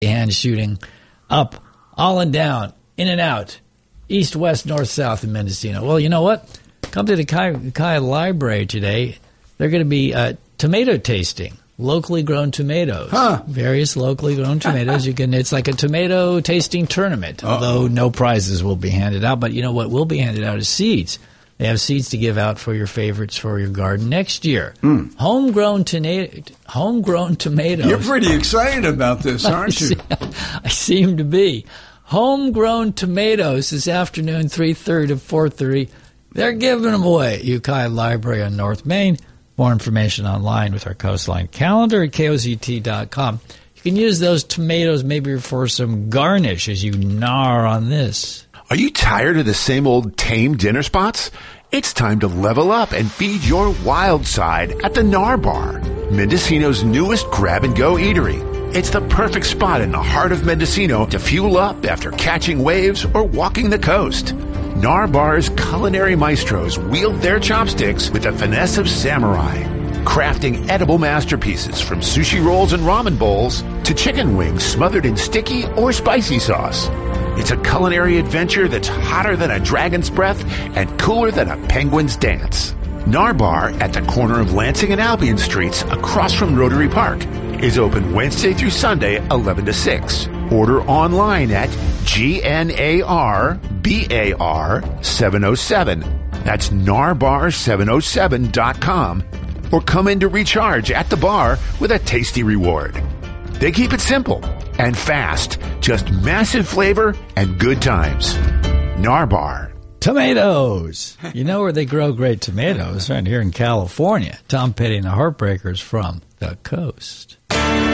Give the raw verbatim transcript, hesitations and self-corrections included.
and shooting up, all and down, in and out, east, west, north, south in Mendocino. Well, you know what? Come to the Ukiah Library today. They're going to be uh, tomato tasting. Locally grown tomatoes, huh. various locally grown tomatoes. You can. It's like a tomato tasting tournament, Uh-oh. although no prizes will be handed out. But you know what will be handed out is seeds. They have seeds to give out for your favorites for your garden next year. Mm. Homegrown, tona- homegrown tomatoes. You're pretty excited about this, aren't you? I seem to be. Homegrown tomatoes this afternoon, three thirty to four thirty. They're giving them away at Ukiah Library on North Main. More information online with our Coastline calendar at K O Z T dot com. You can use those tomatoes maybe for some garnish as you gnaw on this. Are you tired of the same old tame dinner spots? It's time to level up and feed your wild side at the Gnar Bar, Mendocino's newest grab-and-go eatery. It's the perfect spot in the heart of Mendocino to fuel up after catching waves or walking the coast. Gnar Bar's culinary maestros wield their chopsticks with the finesse of samurai, crafting edible masterpieces from sushi rolls and ramen bowls to chicken wings smothered in sticky or spicy sauce. It's a culinary adventure that's hotter than a dragon's breath and cooler than a penguin's dance. Gnar Bar at the corner of Lansing and Albion Streets across from Rotary Park is open Wednesday through Sunday, eleven to six. Order online at G N A R B A R seven oh seven. That's Gnar Bar seven oh seven dot com. Or come in to recharge at the bar with a tasty reward. They keep it simple and fast. Just massive flavor and good times. Gnar Bar. Tomatoes. You know where they grow great tomatoes? Right here in California. Tom Petty and the Heartbreakers from the coast.